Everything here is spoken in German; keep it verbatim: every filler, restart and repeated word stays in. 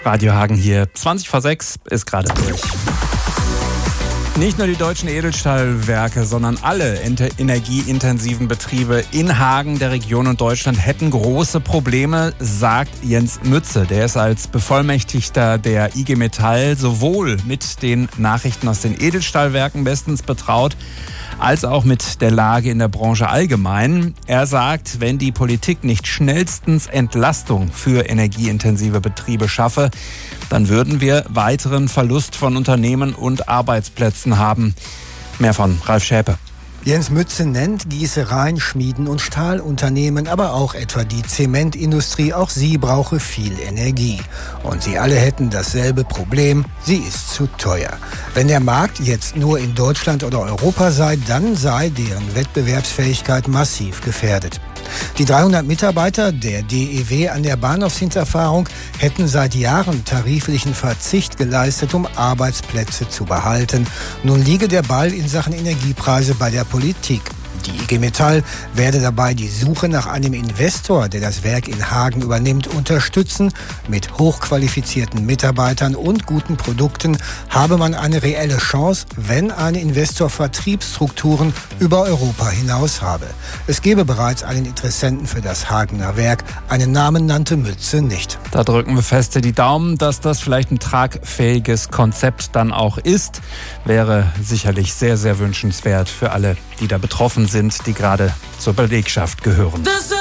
Radio Hagen hier. zwanzig vor sechs ist gerade durch. Nicht nur die deutschen Edelstahlwerke, sondern alle energieintensiven Betriebe in Hagen, der Region und Deutschland hätten große Probleme, sagt Jens Mütze. Der ist als Bevollmächtigter der I G Metall sowohl mit den Nachrichten aus den Edelstahlwerken bestens betraut, als auch mit der Lage in der Branche allgemein. Er sagt, wenn die Politik nicht schnellstens Entlastung für energieintensive Betriebe schaffe, dann würden wir weiteren Verlust von Unternehmen und Arbeitsplätzen haben. Mehr von Ralf Schäpe. Jens Mütze nennt Gießereien, Schmieden und Stahlunternehmen, aber auch etwa die Zementindustrie. Auch sie brauche viel Energie. Und sie alle hätten dasselbe Problem, sie ist zu teuer. Wenn der Markt jetzt nur in Deutschland oder Europa sei, dann sei deren Wettbewerbsfähigkeit massiv gefährdet. Die dreihundert Mitarbeiter der D E W an der Bahnhofshinterfahrung hätten seit Jahren tariflichen Verzicht geleistet, um Arbeitsplätze zu behalten. Nun liege der Ball in Sachen Energiepreise bei der Politik. Die I G Metall werde dabei die Suche nach einem Investor, der das Werk in Hagen übernimmt, unterstützen. Mit hochqualifizierten Mitarbeitern und guten Produkten habe man eine reelle Chance, wenn ein Investor Vertriebsstrukturen über Europa hinaus habe. Es gebe bereits einen Interessenten für das Hagener Werk. Einen Namen nannte Mütze nicht. Da drücken wir feste die Daumen, dass das vielleicht ein tragfähiges Konzept dann auch ist. Wäre sicherlich sehr, sehr wünschenswert für alle, die da betroffen sind, die gerade zur Belegschaft gehören.